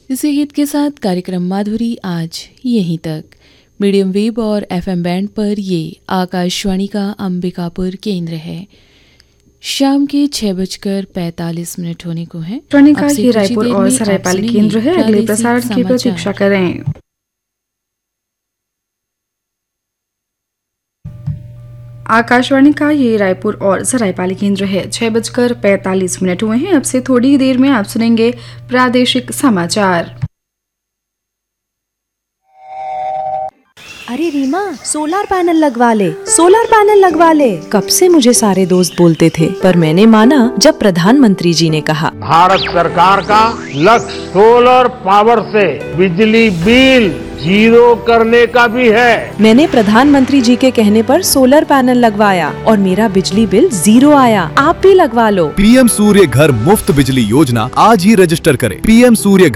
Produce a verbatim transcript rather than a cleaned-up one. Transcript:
इसी गीत के साथ कार्यक्रम माधुरी आज यहीं तक। मीडियम वेव और एफएम बैंड पर ये आकाशवाणी का अंबिकापुर केंद्र है। शाम के छह बजकर पैंतालीस मिनट होने को है। का ये रायपुर और सरायपाली केंद्र है। अगले प्रसारण की प्रतीक्षा करें। आकाशवाणी का ये रायपुर और सरायपाली केंद्र है। छह बजकर पैंतालीस मिनट हुए हैं। अब से थोड़ी ही देर में आप सुनेंगे प्रादेशिक समाचार। अरे रीमा, सोलर पैनल लगवा ले, सोलर पैनल लगवा ले। कब से मुझे सारे दोस्त बोलते थे, पर मैंने माना जब प्रधानमंत्री जी ने कहा। भारत सरकार का लक्ष्य सोलर पावर से बिजली बिल जीरो करने का भी है। मैंने प्रधानमंत्री जी के कहने पर सोलर पैनल लगवाया और मेरा बिजली बिल जीरो आया। आप भी लगवा लो। पीएम सूर्य घर मुफ्त बिजली योजना आज ही रजिस्टर करें। पीएम सूर्य